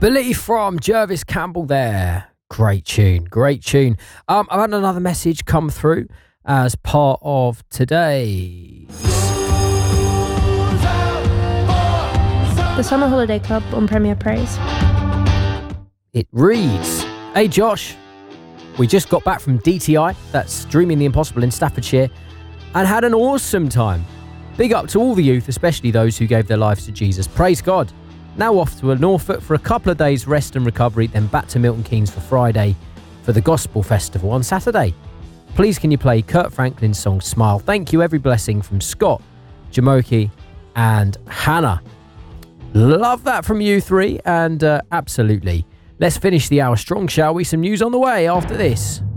Ability from Jervis Campbell there. Great tune, great tune. I've had another message come through as part of today's The Summer Holiday Club on Premier Praise. It reads, "Hey Josh, we just got back from DTI, that's Dreaming the Impossible in Staffordshire, and had an awesome time. Big up to all the youth, especially those who gave their lives to Jesus. Praise God. Now off to Norfolk for a couple of days rest and recovery, then back to Milton Keynes for Friday for the Gospel Festival on Saturday. Please can you play Kurt Franklin's song Smile? Thank you, every blessing from Scott, Jamoki and Hannah." Love that from you three, and absolutely. Let's finish the hour strong, shall we? Some news on the way after this.